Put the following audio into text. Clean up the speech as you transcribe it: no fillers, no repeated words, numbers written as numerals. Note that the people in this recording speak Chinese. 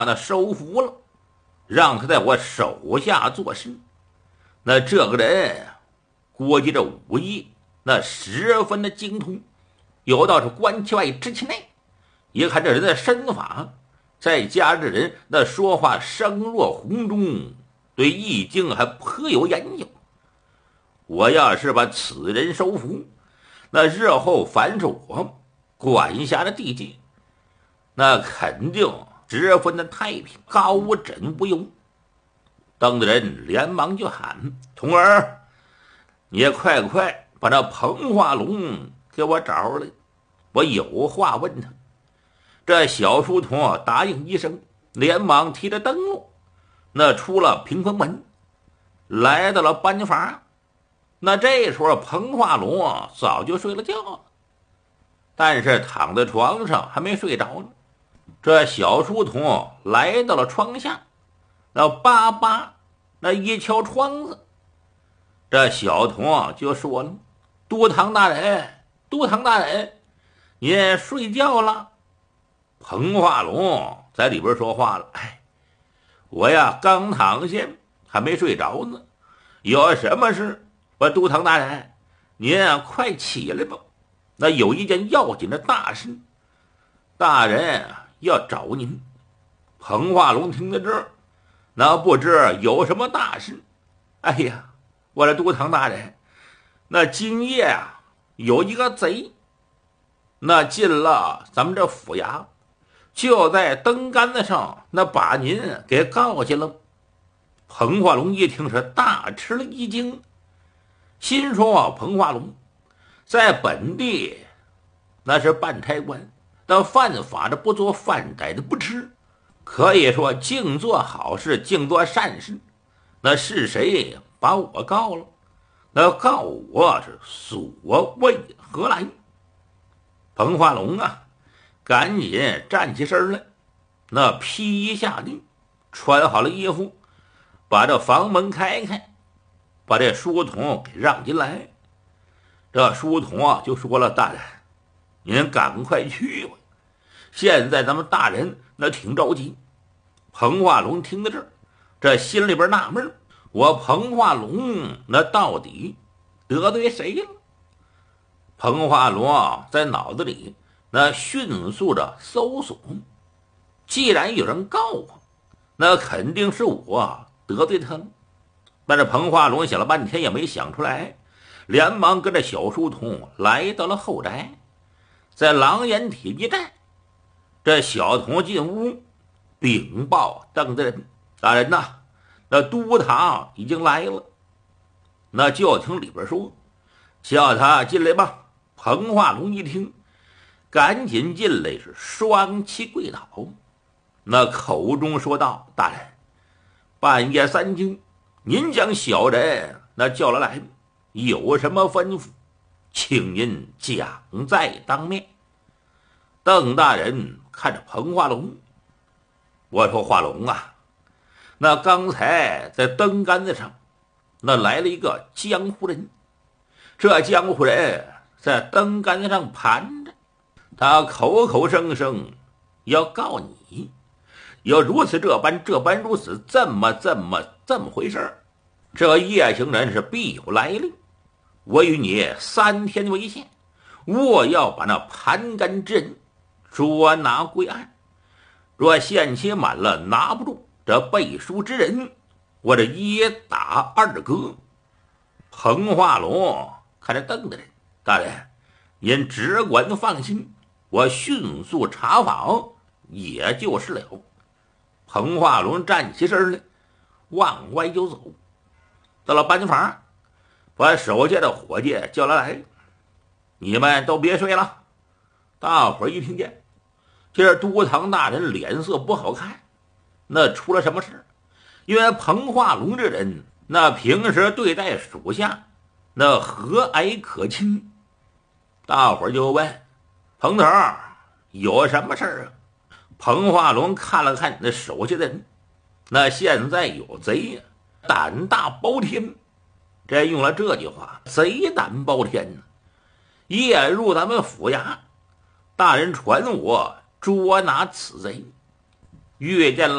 把他收服了，让他在我手下做事。那这个人估计这武艺那十分的精通，有道是观其外知其内。一看这人的身法，再加这人那说话声若洪钟，对易经还颇有研究。我要是把此人收服，那日后凡是我管辖的地界，那肯定十分的太平，高枕无忧。邓大人连忙就喊：“童儿，你也快把那彭化龙给我找来，我有话问他。”这小书童答应一声，连忙提着灯笼，那出了屏风门，来到了班房。那这时候彭化龙早就睡了觉了，但是躺在床上还没睡着呢。这小书童来到了窗下，那叭叭那一敲窗子，这小童就说了：“都堂大人，都堂大人，您睡觉了？”彭化龙在里边说话了：“我呀刚躺下，还没睡着呢，有什么事？我都堂大人，您快起来吧，那有一件要紧的大事，大人要找您。”彭化龙听到这儿，那不知有什么大事。哎呀，我的都堂大人，那今夜啊有一个贼，那进了咱们这府衙，就在灯杆子上那把您给告去了。彭化龙一听是大吃了一惊，心说彭化龙在本地那是办差官，但犯法的不做，犯歹的不吃，可以说净做好事，净做善事。那是谁把我告了？那告我是所为何来？彭化龙啊赶紧站起身来，那披下地，穿好了衣服，把这房门开开，把这书童给让进来。这书童就说了：“大人，您赶快去吧，现在咱们大人那挺着急。”彭化龙听到这儿，这心里边纳闷，我彭化龙那到底得罪谁了？彭化龙在脑子里那迅速的搜索，既然有人告我，那肯定是我得罪他了。但是彭化龙想了半天也没想出来，连忙跟着小书童来到了后宅。在狼烟体一站，这小童进屋禀报邓大人：“大人呐，那都堂已经来了。”那就听里边说：“叫他进来吧。”彭化龙一听，赶紧进来，是双膝跪倒，那口中说道：“大人，半夜三更，您将小人那叫了来，有什么吩咐，请您讲在当面。”邓大人看着彭化龙，我说：“化龙啊，那刚才在灯杆子上那来了一个江湖人，这江湖人在灯杆子上盘着，他口口声声要告你，要如此这般如此，这么回事。这夜行人是必有来历，我与你3天为限，我要把那盘杆之人捉拿归案。若限期满了拿不住这背书之人，我这一打2个。”彭化龙看着邓大人：“大人，您只管放心，我迅速查访也就是了。”彭化龙站起身来，往外就走，到了班房，把手下的伙计叫了来：“你们都别睡了。”大伙儿一听见，今儿都堂大人脸色不好看，那出了什么事？因为彭化龙这人那平时对待属下那和蔼可亲。大伙儿就问：“彭头有什么事啊？”彭化龙看了看那手下的人，那现在有贼呀，胆大包天。这用了这句话，贼胆包天呢。夜入咱们府衙，大人传我捉拿此贼。 遇见